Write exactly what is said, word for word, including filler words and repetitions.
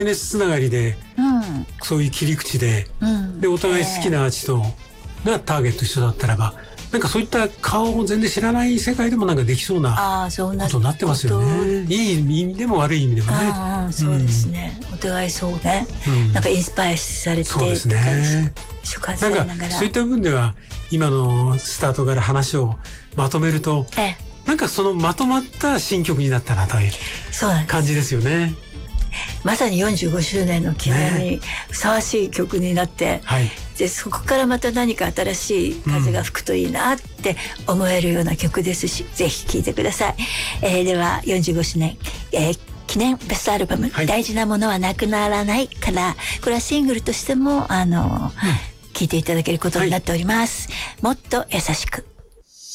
エヌエス つながりで、 うん、 そういう切り口で、 うん、 でお互い好きなアーティストがターゲット一緒だったらば、なんかそういった顔を全然知らない世界でもなんかできそうなことになってますよね。いい意味でも悪い意味でもね。 ああ、そうですね、うん、お互いそうね、うん、なんかインスパイアされて、 そうですね、なんかそういった部分では今のスタートから話をまとめると、ええ、なんかそのまとまった新曲になったなという感じですよね。 まさによんじゅうごしゅうねんの記念にふさわしい曲になって、ね、はい、でそこからまた何か新しい風が吹くといいなって思えるような曲ですし、うん、ぜひ聴いてください。えー、ではよんじゅうごしゅうねん、えー、記念ベストアルバム、はい、大事なものはなくならないから、これはシングルとしてもあの、うん、聴いていただけることになっております。はい、もっと優しく。